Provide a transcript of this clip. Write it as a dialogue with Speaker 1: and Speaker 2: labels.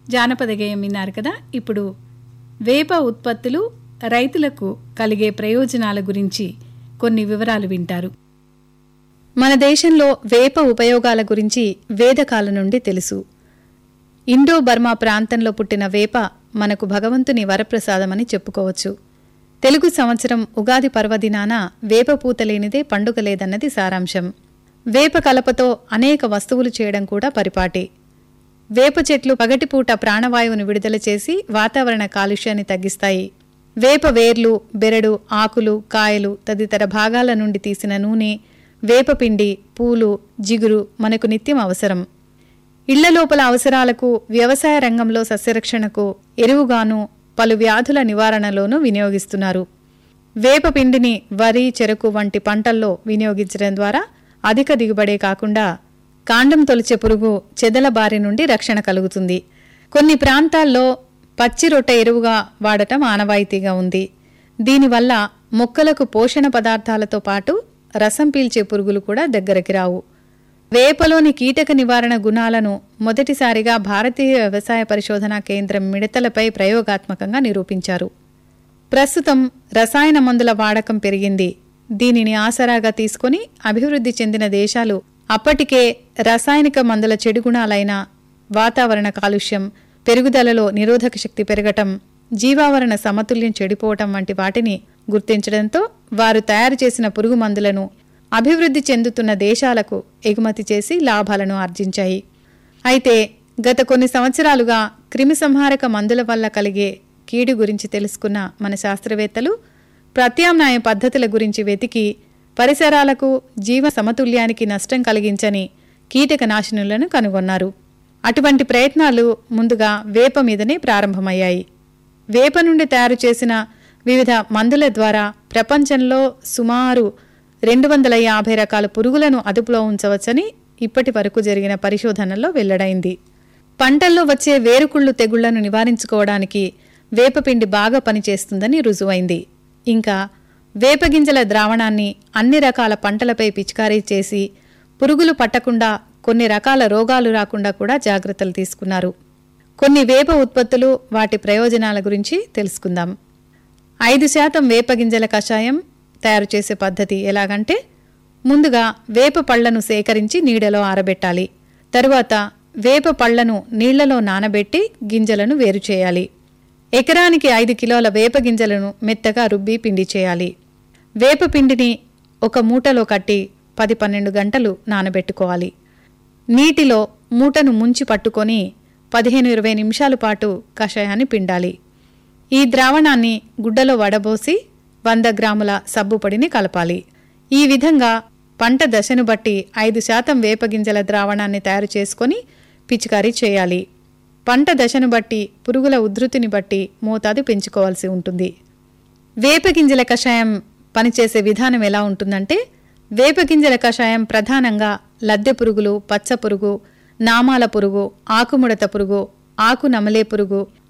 Speaker 1: జానపద గేయం విన్నారు కదా. ఇప్పుడు వేప ఉత్పత్తులు రైతులకు కలిగే ప్రయోజనాల గురించి కొన్ని వివరాలు వింటారు. మన దేశంలో వేప ఉపయోగాల గురించి వేదకాలం నుండి తెలుసు. ఇండో బర్మా ప్రాంతంలో పుట్టిన వేప మనకు భగవంతుని వరప్రసాదమని చెప్పుకోవచ్చు. తెలుగు సంవత్సరం ఉగాది పర్వదినాన వేప పూత లేనిదే పండుగ లేదన్నది సారాంశం. వేప కలపతో అనేక వస్తువులు చేయడం కూడా పరిపాటి. వేప చెట్లు పగటిపూట ప్రాణవాయువును విడుదల చేసి వాతావరణ కాలుష్యాన్ని తగ్గిస్తాయి. వేప వేర్లు, బెరడు, ఆకులు, కాయలు తదితర భాగాల నుండి తీసిన నూనె, వేపపిండి, పూలు, జిగురు మనకు నిత్యం అవసరం. ఇళ్ల లోపల అవసరాలకు, వ్యవసాయ రంగంలో సస్యరక్షణకు, ఎరువుగాను, పలు వ్యాధుల నివారణలోనూ వినియోగిస్తున్నారు. వేపపిండిని వరి, చెరకు వంటి పంటల్లో వినియోగించడం ద్వారా అధిక దిగుబడే కాకుండా కాండం తొలిచే పురుగు, చెదల బారి నుండి రక్షణ కలుగుతుంది. కొన్ని ప్రాంతాల్లో పచ్చి రొట్టె ఎరువుగా వాడటం ఆనవాయితీగా ఉంది. దీనివల్ల మొక్కలకు పోషణ పదార్థాలతో పాటు రసం పీల్చే పురుగులు కూడా దగ్గరికి రావు. వేపలోని కీటక నివారణ గుణాలను మొదటిసారిగా భారతీయ వ్యవసాయ పరిశోధనా కేంద్రం మిడతలపై ప్రయోగాత్మకంగా నిరూపించారు. ప్రస్తుతం రసాయన మందుల వాడకం పెరిగింది. దీనిని ఆసరాగా తీసుకుని అభివృద్ధి చెందిన దేశాలు అప్పటికే రసాయనిక మందుల చెడు గుణాలైన వాతావరణ కాలుష్యం, పెరుగుదలలో నిరోధక శక్తి పెరగటం, జీవావరణ సమతుల్యం చెడిపోవటం వంటి వాటిని గుర్తించడంతో వారు తయారు చేసిన పురుగు మందులను అభివృద్ధి చెందుతున్న దేశాలకు ఎగుమతి చేసి లాభాలను ఆర్జించాయి. అయితే గత కొన్ని సంవత్సరాలుగా క్రిమిసంహారక మందుల వల్ల కలిగే కీడు గురించి తెలుసుకున్న మన శాస్త్రవేత్తలు ప్రత్యామ్నాయ పద్ధతుల గురించి వెతికి పరిసరాలకు, జీవ సమతుల్యానికి నష్టం కలిగించని కీటకనాశనులను కనుగొన్నారు. అటువంటి ప్రయత్నాలు ముందుగా వేప మీదనే ప్రారంభమయ్యాయి. వేప నుండి తయారు చేసిన వివిధ మందుల ద్వారా ప్రపంచంలో సుమారు 250 రకాల పురుగులను అదుపులో ఉంచవచ్చని ఇప్పటి వరకు జరిగిన పరిశోధనల్లో వెల్లడైంది. పంటల్లో వచ్చే వేరుకుళ్ళు తెగుళ్లను నివారించుకోవడానికి వేపపిండి బాగా పనిచేస్తుందని రుజువైంది. ఇంకా వేపగింజల ద్రావణాన్ని అన్ని రకాల పంటలపై పిచికారీ చేసి పురుగులు పట్టకుండా, కొన్ని రకాల రోగాలు రాకుండా కూడా జాగ్రత్తలు తీసుకున్నారు. కొన్ని వేప ఉత్పత్తులు, వాటి ప్రయోజనాల గురించి తెలుసుకుందాం. 5% వేపగింజల కషాయం తయారు చేసే పద్ధతి ఎలాగంటే, ముందుగా వేప పళ్లను సేకరించి నీడలో ఆరబెట్టాలి. తరువాత వేప పళ్లను నీళ్లలో నానబెట్టి గింజలను వేరు చేయాలి. ఎకరానికి 5 కిలోల వేప గింజలను మెత్తగా రుబ్బి పిండి చేయాలి. వేపపిండిని ఒక మూటలో కట్టి 10-12 గంటలు నానబెట్టుకోవాలి. నీటిలో మూటను ముంచి పట్టుకొని 15-20 నిమిషాల పాటు కషాయాన్ని పిండాలి. ఈ ద్రావణాన్ని గుడ్డలో వడబోసి 100 గ్రాముల సబ్బుపొడిని కలపాలి. ఈ విధంగా పంట దశను బట్టి 5% వేపగింజల ద్రావణాన్ని తయారు చేసుకొని పిచికారీ చేయాలి. పంట దశను బట్టి, పురుగుల ఉధృతిని బట్టి మోతాదు పెంచుకోవాల్సి ఉంటుంది. వేపగింజల కషాయం పనిచేసే విధానం ఎలా ఉంటుందంటే, వేపగింజల కషాయం ప్రధానంగా లద్దె పురుగులు, పచ్చ పురుగు, నామాల పురుగు, ఆకుముడత పురుగు, ఆకు నమలే పురుగు,